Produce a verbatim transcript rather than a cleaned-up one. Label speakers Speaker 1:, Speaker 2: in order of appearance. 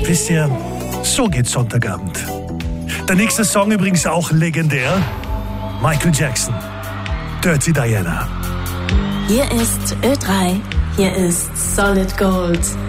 Speaker 1: wisst ihr, so geht's Sonntagabend. Der nächste Song übrigens auch legendär. Michael Jackson, Dirty Diana.
Speaker 2: Hier ist Ö drei, hier ist Solid Gold.